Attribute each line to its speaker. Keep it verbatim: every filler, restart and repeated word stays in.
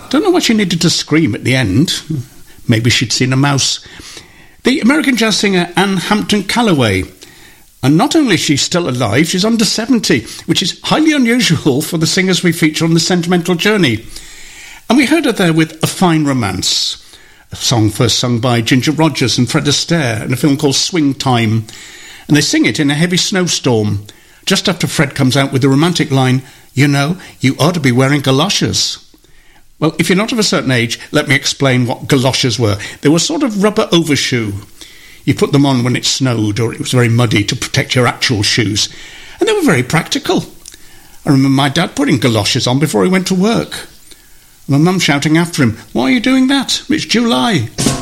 Speaker 1: Don't know why she needed to scream at the end. Maybe she'd seen a mouse. The American jazz singer Anne Hampton Callaway. And not only is she still alive, she's under seventy, which is highly unusual for the singers we feature on The Sentimental Journey. And we heard her there with A Fine Romance, a song first sung by Ginger Rogers and Fred Astaire in a film called Swing Time. And they sing it in a heavy snowstorm, just after Fred comes out with the romantic line, "You know, you ought to be wearing galoshes." Well, if you're not of a certain age, let me explain what galoshes were. They were sort of rubber overshoe. You put them on when it snowed or it was very muddy to protect your actual shoes. And they were very practical. I remember my dad putting galoshes on before he went to work. My mum shouting after him, "Why are you doing that? It's July."